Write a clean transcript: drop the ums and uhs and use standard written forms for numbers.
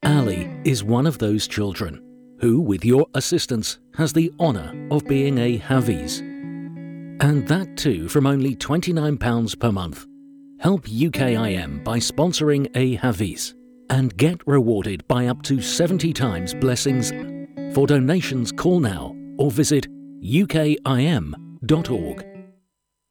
Ali is one of those children who, with your assistance, has the honour of being a Hafiz. And that too from only £29 per month. Help UKIM by sponsoring a Hafiz and get rewarded by up to 70 times blessings. For donations, call now or visit ukim.org.